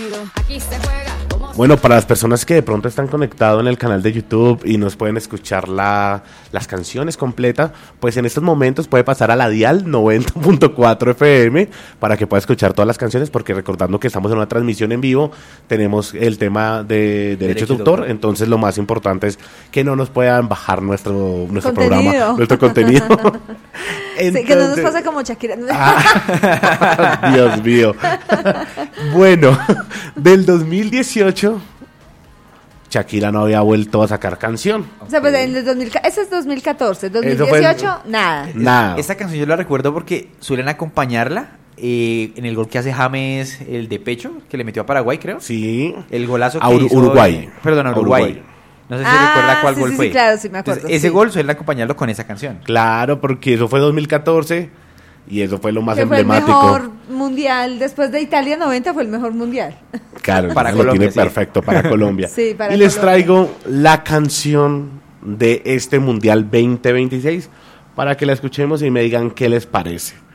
Aquí se juega. Bueno, para las personas que de pronto están conectados en el canal de YouTube y nos pueden escuchar las canciones completas, pues en estos momentos puede pasar a la dial 90.4 FM para que pueda escuchar todas las canciones, porque recordando que estamos en una transmisión en vivo, tenemos el tema de derechos de autor, entonces lo más importante es que no nos puedan bajar nuestro programa, nuestro contenido. Entonces, sí, que no nos pasa como Shakira. Dios mío. Bueno, del 2018 Shakira no había vuelto a sacar canción. O sea, pues en el ese es 2014, 2018 nada. Esta canción yo la recuerdo porque suelen acompañarla en el gol que hace James, el de pecho, que le metió a Paraguay, creo. Sí. El golazo que a Uruguay. Perdón, a Uruguay. No sé si recuerda cuál gol fue. Sí, claro, sí me acuerdo. Entonces, ese gol suele acompañarlo con esa canción. Claro, porque eso fue 2014 y eso fue lo más emblemático. Fue el mejor mundial, después de Italia 90 fue el mejor mundial. Claro, para lo Colombia, tiene sí. perfecto para Colombia. Sí, para y les Colombia. traigo la canción de este Mundial 2026 para que la escuchemos y me digan qué les parece.